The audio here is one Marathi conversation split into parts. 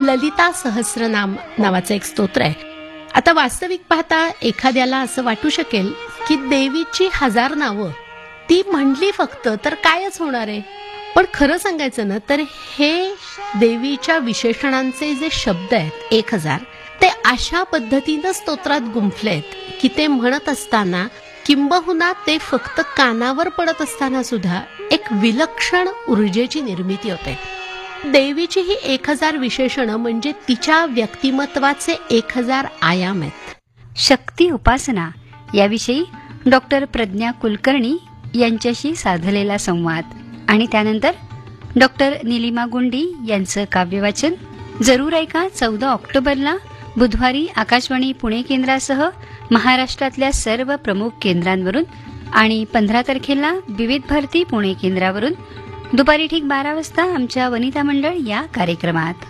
ललिता सहस्रनाम नावाचं एक स्तोत्र आहे. आता वास्तविक पाहता एखाद्याला असं वाटू शकेल की देवीची 1000 नावं ती म्हणली फक्त तर कायच होणार आहे. पण खरं सांगायचं ना तर हे देवीच्या विशेषणांचे जे शब्द आहेत 1000 ते अशा पद्धतीनं स्तोत्रात गुंफलेत की ते म्हणत असताना किंबहुना ते फक्त कानावर पडत असताना सुद्धा एक विलक्षण ऊर्जेची निर्मिती होते. देवीची ही 1000 विशेषणं म्हणजे तिच्या व्यक्तिमत्वाचे 1000 आयाम आहेत. शक्ती उपासना याविषयी डॉक्टर प्रज्ञा कुलकर्णी यांच्याशी साधलेला संवाद आणि त्यानंतर डॉक्टर निलिमा गुंडी यांचं काव्यवाचन. जरूर ऐका 14 ऑक्टोबरला बुधवारी आकाशवाणी पुणे केंद्रासह महाराष्ट्रातल्या सर्व प्रमुख केंद्रांवरून आणि 15 तारखेला विविध भारती पुणे केंद्रावरून दुपारी ठीक 12 वाजता आमच्या वनिता मंडळ या कार्यक्रमात.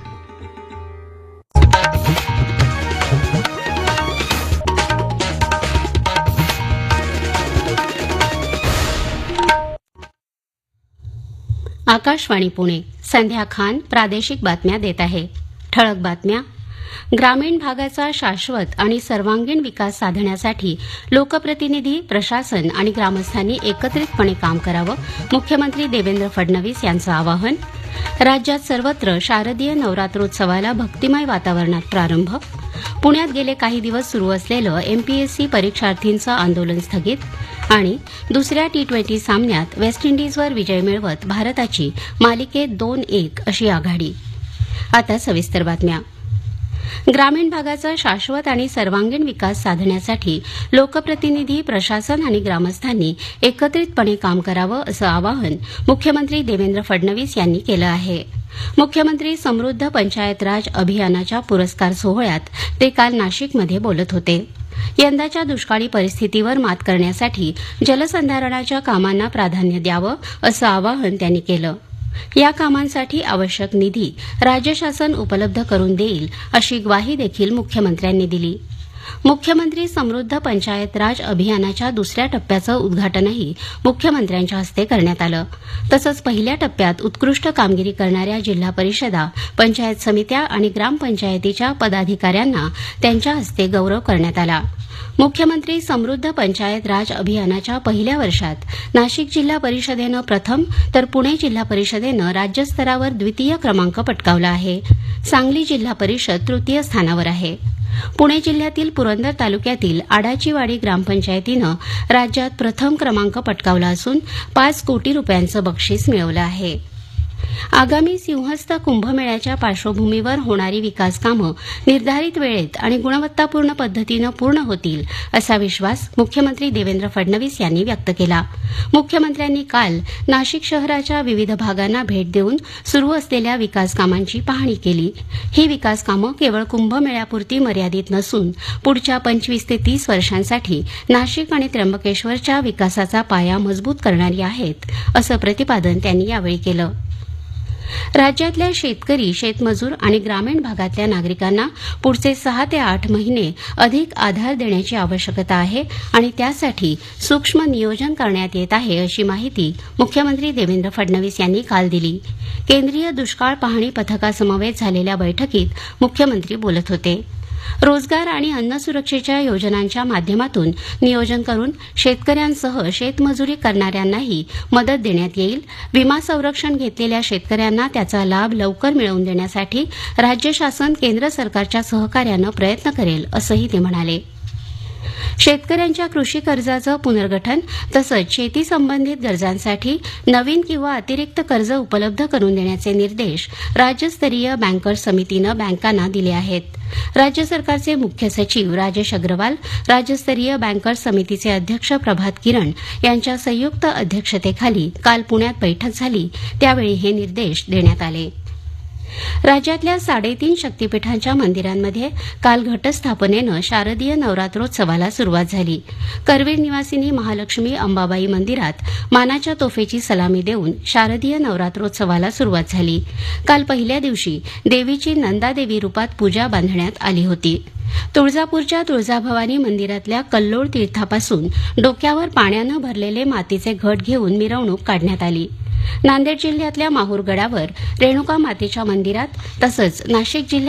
आकाशवाणी पुणे. संध्या खान प्रादेशिक बातम्या देत आहे. ठळक बातम्या. ग्रामीण भागाचा शाश्वत आणि सर्वांगीण विकास साधण्यासाठी लोकप्रतिनिधी, प्रशासन आणि ग्रामस्थांनी एकत्रितपणे काम करावं, मुख्यमंत्री देवेंद्र फडणवीस यांचं आवाहन. राज्यात सर्वत्र शारदीय नवरात्रोत्सवाला भक्तिमय वातावरणात प्रारंभ. पुण्यात गेले काही दिवस सुरू असलेलं एमपीएससी परीक्षार्थींचं आंदोलन स्थगित आणि दुसऱ्या T20 सामन्यात वेस्ट इंडिजवर विजय मिळवत भारताची मालिकेत 2-1 अशी आघाडी. आता सविस्तर बातम्या. ग्रामीण भागाचा शाश्वत आणि सर्वांगीण विकास साधण्यासाठी लोकप्रतिनिधी, प्रशासन आणि ग्रामस्थांनी एकत्रितपणे काम करावं असं आवाहन मुख्यमंत्री देवेंद्र फडणवीस यांनी केलं आहे. मुख्यमंत्री समृद्ध पंचायत राज अभियानाच्या पुरस्कार सोहळ्यात ते काल नाशिकमध्ये बोलत होते. यंदाच्या दुष्काळी परिस्थितीवर मात करण्यासाठी जलसंधारणाच्या कामांना प्राधान्य द्यावं असं आवाहन त्यांनी केलं. या कामांसाठी आवश्यक निधी राज्य शासन उपलब्ध करून देईल अशी ग्वाही देखील मुख्यमंत्र्यांनी दिली. मुख्यमंत्री समृद्ध पंचायत राज अभियानाच्या दुसऱ्या टप्प्याचं उद्घाटनही मुख्यमंत्र्यांच्या हस्ते करण्यात आलं. तसंच पहिल्या टप्प्यात उत्कृष्ट कामगिरी करणाऱ्या जिल्हा परिषदा, पंचायत समित्या आणि ग्रामपंचायतीच्या पदाधिकाऱ्यांना त्यांच्या हस्ते गौरव करण्यात आला. मुख्यमंत्री समृद्ध पंचायत राज अभियानाच्या पहिल्या वर्षात नाशिक जिल्हा परिषदेनं प्रथम तर पुणे जिल्हा परिषदेनं राज्यस्तरावर द्वितीय क्रमांक पटकावला आहे. सांगली जिल्हा परिषद तृतीय स्थानावर आहे. पुणे जिल्ह्यातील पुरंदर तालुक्यातील आडाचीवाडी ग्रामपंचायतीनं राज्यात प्रथम क्रमांक पटकावला असून 5 कोटी रुपयांचं बक्षीस मिळवलं आहे. आगामी सिंहस्थ कुंभमेळ्याच्या पार्श्वभूमीवर होणारी विकास कामं निर्धारित वेळेत आणि गुणवत्तापूर्ण पद्धतीनं पूर्ण होतील असा विश्वास मुख्यमंत्री देवेंद्र फडणवीस यांनी व्यक्त केला. मुख्यमंत्र्यांनी काल नाशिक शहराच्या विविध भागांना भेट देऊन सुरू असलेल्या विकास कामांची पाहणी केली. ही विकास कामं केवळ कुंभमेळ्यापुरती मर्यादित नसून पुढच्या 25 ते 30 वर्षांसाठी नाशिक आणि त्र्यंबकेश्वरच्या विकासाचा पाया मजबूत करणारी आहेत असं प्रतिपादन त्यांनी यावेळी केलं. राज्यातल्या शेतकरी, शेतमजूर आणि ग्रामीण भागातल्या नागरिकांना पुढचे 6 ते 8 महिने अधिक आधार देण्याची आवश्यकता आहे आणि त्यासाठी सूक्ष्म नियोजन करण्यात येत आहे अशी माहिती मुख्यमंत्री देवेंद्र फडणवीस यांनी काल दिली. केंद्रीय दुष्काळ पाहणी पथकासमवेत झालेल्या बैठकीत मुख्यमंत्री बोलत होते. रोजगार आणि अन्न सुरक्षेच्या योजनांच्या माध्यमातून नियोजन करून शेतकऱ्यांसह शेतमजुरी करणाऱ्यांनाही मदत देण्यात येईल. विमा संरक्षण घेतलेल्या शेतकऱ्यांना त्याचा लाभ लवकर मिळवून देण्यासाठी राज्य शासन केंद्र सरकारच्या सहकार्यानं प्रयत्न करेल असंही ते म्हणाले. शेतकऱ्यांच्या कृषी कर्जाचं पुनर्गठन तसंच शेती संबंधित गरजांसाठी नवीन किंवा अतिरिक्त कर्ज उपलब्ध करून देण्याचे निर्देश राज्यस्तरीय बँकर्स समितीनं बँकांना दिले आहेत. राज्य सरकारचे मुख्य सचिव राजेश अग्रवाल, राज्यस्तरीय बँकर्स समितीचे अध्यक्ष प्रभात किरण यांच्या संयुक्त अध्यक्षतेखाली काल पुण्यात बैठक झाली. त्यावेळी हे निर्देश देण्यात आले. राज्यातल्या 3.5 शक्तिपीठांच्या मंदिरांमध्ये काल घटस्थापनेनं शारदीय नवरात्रोत्सवाला सुरुवात झाली. करवीर निवासिनी महालक्ष्मी अंबाबाई मंदिरात मानाच्या तोफेची सलामी देऊन शारदीय नवरात्रोत्सवाला सुरुवात झाली. काल पहिल्या दिवशी देवीची नंदादेवी रूपात पूजा बांधण्यात आली होती. तुळजापूरच्या तुळजाभवानी मंदिरातल्या कल्लोळ तीर्थापासून डोक्यावर पाण्यानं भरलेले मातीचे घट घेऊन मिरवणूक काढण्यात आली. नांदेड जिल्ह्यातल्या माहूर गडावर रेणुका मातेच्या मंदिरात तसंच नाशिक जिल्ह्यात